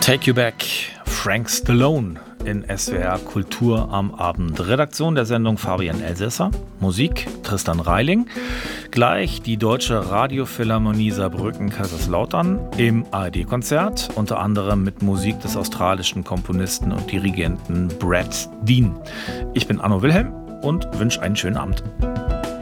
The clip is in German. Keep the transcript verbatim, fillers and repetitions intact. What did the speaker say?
Take You Back, Frank Stallone in S W R Kultur am Abend. Redaktion der Sendung Fabian Elsässer, Musik Tristan Reiling. Gleich die Deutsche Radiophilharmonie Saarbrücken-Kaiserslautern im A R D-Konzert, unter anderem mit Musik des australischen Komponisten und Dirigenten Brad Dean. Ich bin Arno Wilhelm und wünsche einen schönen Abend.